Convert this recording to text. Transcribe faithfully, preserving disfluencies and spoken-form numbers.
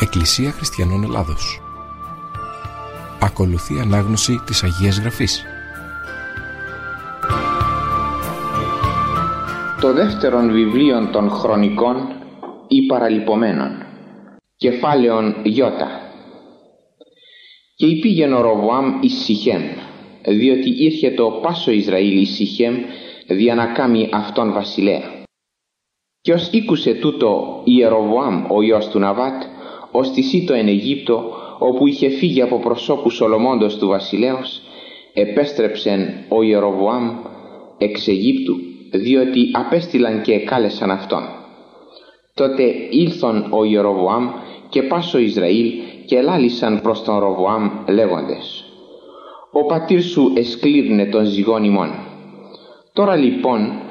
Εκκλησία Χριστιανών Ελλάδος. Ακολουθεί ανάγνωση της Αγίας Γραφής. Το δεύτερον βιβλίον των Χρονικών ή Παραλυπωμένων. Κεφάλαιον Ι. Και υπήγεν ο Ροβοάμ εις Σιχέμ, διότι ήρχε το πάσο Ισραήλ εις Σιχέμ δια να κάμει αυτόν βασιλέα. Και ως ήκουσε τούτο Ιεροβοάμ ο ιός του Ναβάτ, ως τη Σίτο εν Αιγύπτο, όπου είχε φύγει από προσώπου Σολομώντος του βασιλέως, επέστρεψεν ο Ιεροβοάμ εξ Αιγύπτου, διότι απέστειλαν και εκάλεσαν αυτόν. Τότε ήλθον ο Ιεροβοάμ και πάσο Ισραήλ και ελάλησαν προς τον Ροβοάμ λέγοντες: «Ο πατήρ σου εσκλήρνε τον ζυγόν ημών. Τώρα λοιπόν